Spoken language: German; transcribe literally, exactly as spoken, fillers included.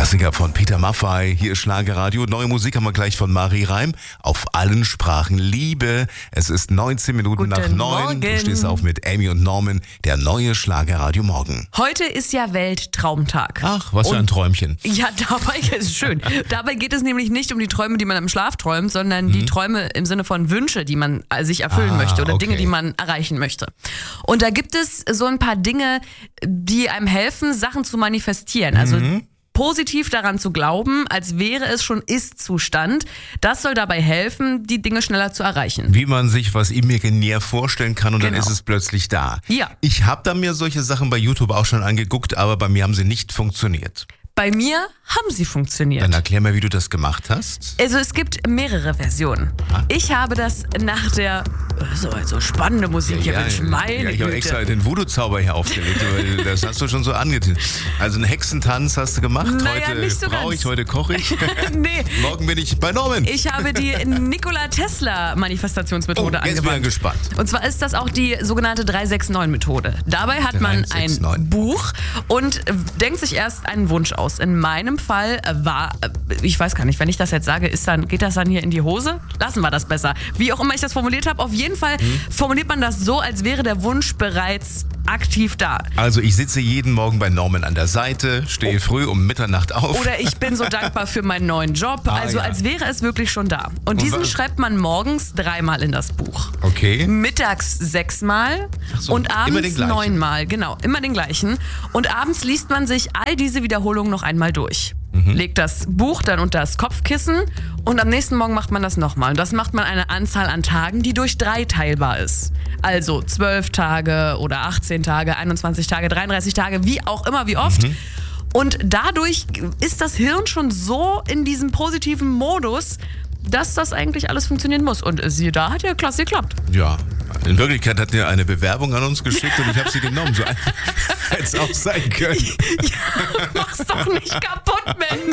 Klassiker von Peter Maffay, hier ist Schlagerradio. Neue Musik haben wir gleich von Marie Reim. Auf allen Sprachen Liebe. Es ist neunzehn Minuten Guten nach neun. Morgen. Du stehst auf mit Amy und Norman, der neue Schlagerradio Morgen. Heute ist ja Welttraumtag. Ach, was für ein Träumchen. Ja, dabei ist schön. Dabei geht es nämlich nicht um die Träume, die man im Schlaf träumt, sondern die Träume im Sinne von Wünsche, die man sich erfüllen Ah, möchte oder okay. Dinge, die man erreichen möchte. Und da gibt es so ein paar Dinge, die einem helfen, Sachen zu manifestieren. Also positiv daran zu glauben, als wäre es schon Ist-Zustand. Das soll dabei helfen, die Dinge schneller zu erreichen. Wie man sich was imaginär vorstellen kann und Genau. dann ist es plötzlich da. Ja. Ich habe da mir solche Sachen bei YouTube auch schon angeguckt, aber bei mir haben sie nicht funktioniert. Bei mir haben sie funktioniert. Dann erklär mir, wie du das gemacht hast. Also es gibt mehrere Versionen. Ich habe das nach der so also spannende Musik hier, Mensch, meine ja, ich habe Güte. extra den Voodoo-Zauber hier aufgelegt, weil das hast du schon so angetönt. Also einen Hexentanz hast du gemacht, Naja, heute nicht so brauche ganz. ich, heute koche ich. Nee, Morgen bin ich bei Norman. ich habe die Nikola Tesla Manifestationsmethode Oh, jetzt bin ich angewandt. gespannt. Und zwar ist das auch die sogenannte drei sechs neun Methode. Dabei hat man drei sechs ein neun. Buch und äh, denkt sich erst einen Wunsch aus. In meinem Fall äh, war, äh, ich weiß gar nicht, wenn ich das jetzt sage, ist dann, geht das dann hier in die Hose? Lassen wir das besser. Wie auch immer ich das formuliert habe, auf jeden Fall formuliert man das so, als wäre der Wunsch bereits aktiv da. Also ich sitze jeden Morgen bei Norman an der Seite, stehe früh um Mitternacht auf. Oder ich bin so dankbar für meinen neuen Job. Ah, Also ja. als wäre es wirklich schon da. Und diesen was- schreibt man morgens dreimal in das Buch. Okay. Mittags sechsmal so, und immer den abends gleichen. neunmal. Genau, immer den gleichen. Und abends liest man sich all diese Wiederholungen noch einmal durch. Mhm. Legt das Buch dann unter das Kopfkissen und am nächsten Morgen macht man das nochmal. Und das macht man eine Anzahl an Tagen, die durch drei teilbar ist. Also zwölf Tage oder achtzehn Tage, einundzwanzig Tage, dreiunddreißig Tage, wie auch immer, wie oft. Mhm. Und dadurch ist das Hirn schon so in diesem positiven Modus, dass das eigentlich alles funktionieren muss. Und siehe da, hat ja klasse geklappt. Ja, in Wirklichkeit hat er eine Bewerbung an uns geschickt und ich habe sie genommen. So einfach hätte es auch sein können. Ja, mach's doch nicht kaputt, Mensch.